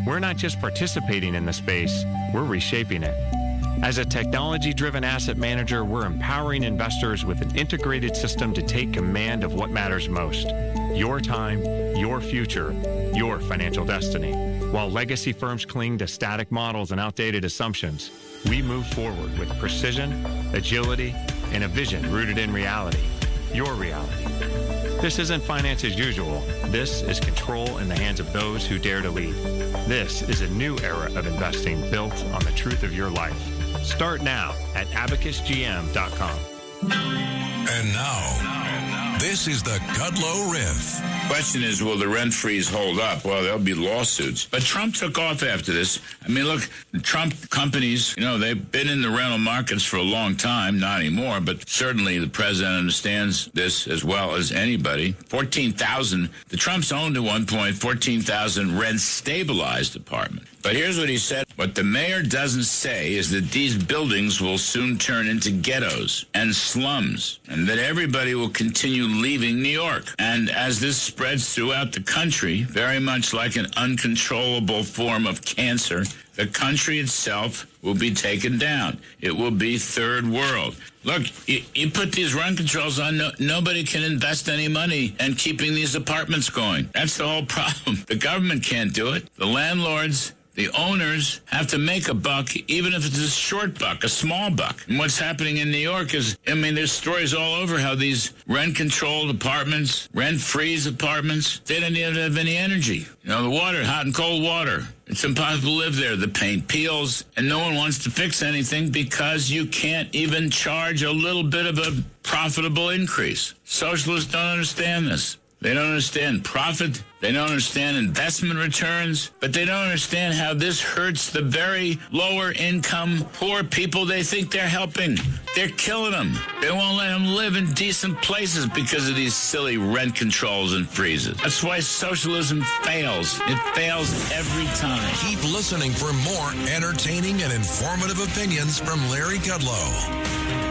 We're not just participating in the space, we're reshaping it. As a technology-driven asset manager, we're empowering investors with an integrated system to take command of what matters most: your time, your future, your financial destiny. While legacy firms cling to static models and outdated assumptions, we move forward with precision, agility, and a vision rooted in reality. Your reality. This isn't finance as usual. This is control in the hands of those who dare to lead. This is a new era of investing built on the truth of your life. Start now at abacusgm.com. And now, this is the Kudlow Riff. Question is, will the rent freeze hold up? Well, there'll be lawsuits. But Trump took off after this. I mean, look, the Trump companies, they've been in the rental markets for a long time, not anymore, but certainly the president understands this as well as anybody. 14,000, the Trumps owned at one point 14,000 rent-stabilized apartments. But here's what he said. What the mayor doesn't say is that these buildings will soon turn into ghettos and slums, and that everybody will continue leaving New York. And as this spreads throughout the country, very much like an uncontrollable form of cancer, the country itself will be taken down. It will be third world. Look, you put these rent controls on, nobody can invest any money in keeping these apartments going. That's the whole problem. The government can't do it. The landlords, the owners have to make a buck, even if it's a short buck, a small buck. And what's happening in New York is, there's stories all over how these rent-controlled apartments, rent-freeze apartments, they don't even have any energy. The water, hot and cold water. It's impossible to live there. The paint peels, and no one wants to fix anything because you can't even charge a little bit of a profitable increase. Socialists don't understand this. They don't understand profit. They don't understand investment returns. But they don't understand how this hurts the very lower income, poor people they think they're helping. They're killing them. They won't let them live in decent places because of these silly rent controls and freezes. That's why socialism fails. It fails every time. Keep listening for more entertaining and informative opinions from Larry Kudlow.